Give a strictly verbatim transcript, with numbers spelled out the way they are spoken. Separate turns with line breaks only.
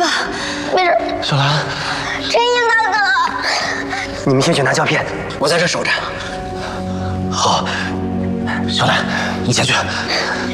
吧，没事。
小兰，
陈英大哥，
你们先去拿胶片，我在这守着。好，小兰，你先去。